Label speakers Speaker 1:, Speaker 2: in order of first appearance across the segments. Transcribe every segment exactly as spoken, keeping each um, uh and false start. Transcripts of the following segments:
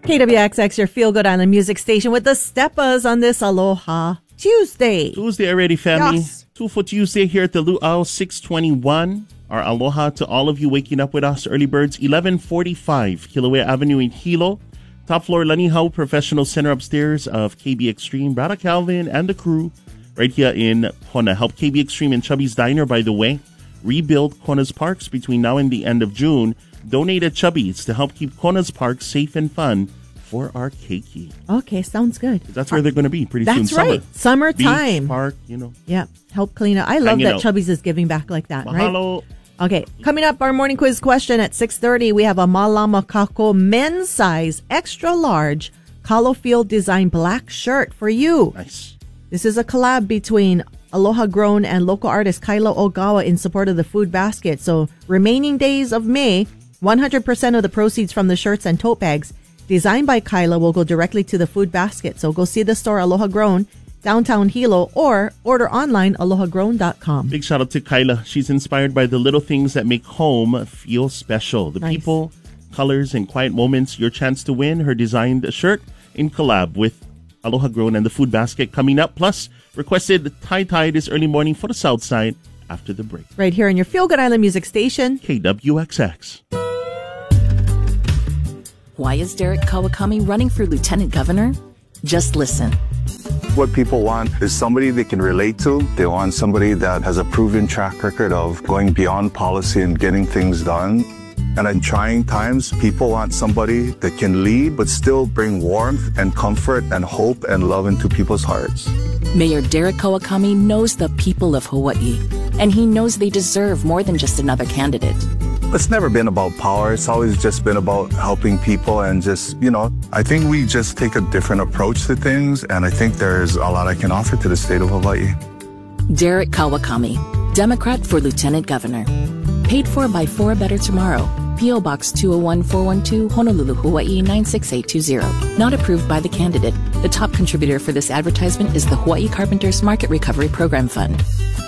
Speaker 1: K W X X, your feel-good island music station with the Steppas on this Aloha Tuesday.
Speaker 2: Tuesday already, family.
Speaker 1: Yes.
Speaker 2: Two for Tuesday here at the Luau six twenty-one. Our aloha to all of you waking up with us. Early birds, eleven forty-five, Kilauea Avenue in Hilo. Top floor, Lanihau Professional Center upstairs of K B Extreme. Brother Calvin and the crew right here in Kona. Help K B Extreme and Chubby's Diner, by the way, rebuild Kona's parks between now and the end of June. Donate at Chubby's to help keep Kona's parks safe and fun for our keiki.
Speaker 1: Okay, sounds good.
Speaker 2: That's where they're going to be pretty
Speaker 1: That's
Speaker 2: soon.
Speaker 1: right.
Speaker 2: Summer.
Speaker 1: Summertime.
Speaker 2: Beach, park, you know.
Speaker 1: Yeah, help clean up. I love
Speaker 2: Hanging
Speaker 1: that
Speaker 2: out.
Speaker 1: Chubby's is giving back like that,
Speaker 2: Mahalo.
Speaker 1: right? Okay, coming up, our morning quiz question at six thirty. We have a Malama Kako men's size, extra large, Kalo Field design black shirt for you.
Speaker 2: Nice.
Speaker 1: This is a collab between Aloha Grown and local artist Kyla Ogawa in support of the food basket. So, remaining days of May, one hundred percent of the proceeds from the shirts and tote bags designed by Kyla will go directly to the food basket. So, go see the store Aloha Grown, downtown Hilo, or order online aloha grown dot com.
Speaker 2: Big shout out to Kyla. She's inspired by the little things that make home feel special. The
Speaker 1: Nice.
Speaker 2: people, colors, and quiet moments. Your chance to win her designed shirt in collab with Aloha Grown and the food basket coming up. Plus, requested Tie Tie this early morning for the South Side after the break.
Speaker 1: Right here on your Feel Good Island music station.
Speaker 2: K W X X.
Speaker 3: Why is Derek Kawakami running for lieutenant governor? Just listen.
Speaker 4: What people want is somebody they can relate to. They want somebody that has a proven track record of going beyond policy and getting things done. And in trying times, people want somebody that can lead but still bring warmth and comfort and hope and love into people's hearts.
Speaker 3: Mayor Derek Kawakami knows the people of Hawaii, and he knows they deserve more than just another candidate.
Speaker 4: It's never been about power. It's always just been about helping people and just, you know, I think we just take a different approach to things, and I think there's a lot I can offer to the state of Hawaii.
Speaker 3: Derek Kawakami, Democrat for lieutenant governor. Paid for by For a Better Tomorrow. P O Box two oh one four one two, Honolulu, Hawaii nine six eight two zero. Not approved by the candidate. The top contributor for this advertisement is the Hawaii Carpenters Market Recovery Program Fund.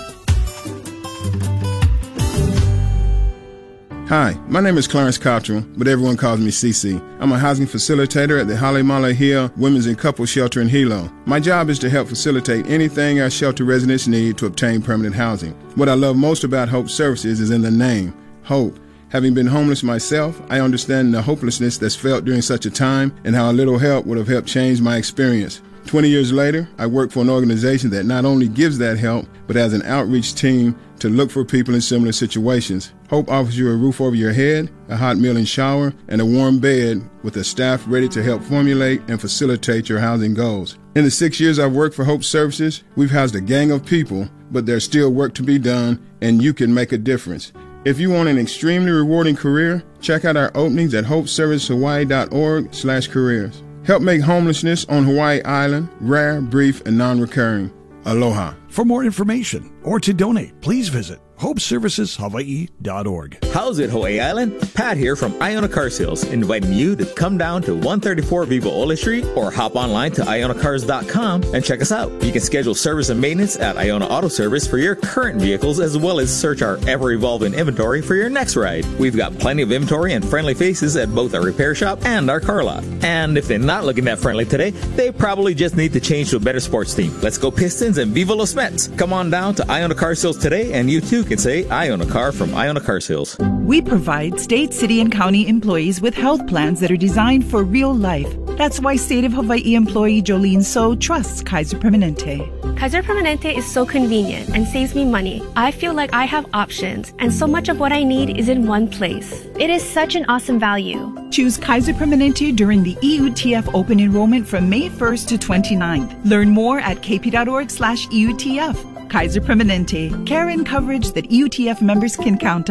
Speaker 5: Hi, my name is Clarence Cottrell, but everyone calls me C C. I'm a housing facilitator at the Halemala Hill Women's and Couple Shelter in Hilo. My job is to help facilitate anything our shelter residents need to obtain permanent housing. What I love most about Hope Services is in the name, Hope. Having been homeless myself, I understand the hopelessness that's felt during such a time and how a little help would have helped change my experience. Twenty years later, I work for an organization that not only gives that help, but has an outreach team to look for people in similar situations. Hope offers you a roof over your head, a hot meal and shower, and a warm bed with a staff ready to help formulate and facilitate your housing goals. In the six years I've worked for Hope Services, we've housed a gang of people, but there's still work to be done, and you can make a difference. If you want an extremely rewarding career, check out our openings at hope service hawaii dot org slash careers. Help make homelessness on Hawaii Island rare, brief, and non-recurring. Aloha.
Speaker 6: For more information or to donate, please visit hope services hawaii dot org.
Speaker 7: How's it, Hawaii Island? Pat here from Iona Car Sales, inviting you to come down to one thirty-four Viva Ole Street or hop online to iona cars dot com and check us out. You can schedule service and maintenance at Iona Auto Service for your current vehicles, as well as search our ever-evolving inventory for your next ride. We've got plenty of inventory and friendly faces at both our repair shop and our car lot. And if they're not looking that friendly today, they probably just need to change to a better sports team. Let's go Pistons and Viva Los Mets. Come on down to Iona Car Sales today, and you too can say, I own a car from Iona Car Sales.
Speaker 8: We provide state, city, and county employees with health plans that are designed for real life. That's why State of Hawaii employee Jolene So trusts Kaiser Permanente.
Speaker 9: Kaiser Permanente is so convenient and saves me money. I feel like I have options, and so much of what I need is in one place.
Speaker 10: It is such an awesome value.
Speaker 8: Choose Kaiser Permanente during the E U T F open enrollment from May first to twenty-ninth. Learn more at k p dot org slash E U T F. Kaiser Permanente, care and coverage that E U T F members can count on.